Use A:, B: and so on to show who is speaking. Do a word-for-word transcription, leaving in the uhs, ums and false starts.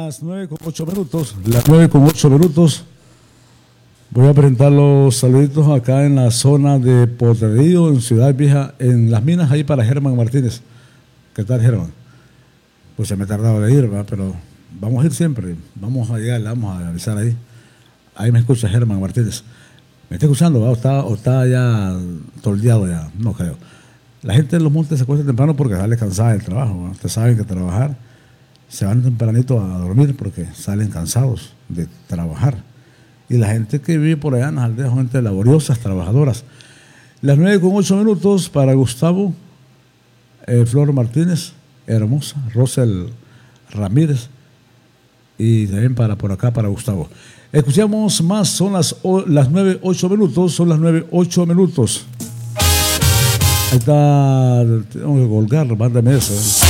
A: las nueve con ocho minutos. Las nueve con ocho minutos. Voy a presentar los saluditos acá en la zona de Potrerillo, en Ciudad Vieja, en las minas, ahí para Germán Martínez. ¿Qué tal, Germán? Pues se me ha tardado de ir, ¿verdad? Pero vamos a ir siempre. Vamos a llegar, vamos a avisar ahí. Ahí me escucha Germán Martínez. ¿Me está escuchando, ¿verdad? ¿O está, o está ya toldeado ya? No creo. La gente en los montes se acuesta temprano porque sale cansada del trabajo, ¿verdad? Ustedes saben que trabajar, se van tempranito a dormir porque salen cansados de trabajar. Y la gente que vive por allá en las aldeas son gente laboriosas, trabajadoras. Las nueve con ocho minutos para Gustavo, eh, Flor Martínez, hermosa, Rosel Ramírez, y también para por acá para Gustavo. Escuchamos más, son las, las nueve, ocho minutos, son las nueve, ocho minutos. Ahí está, tengo que colgar, mándame eso. ¿eh?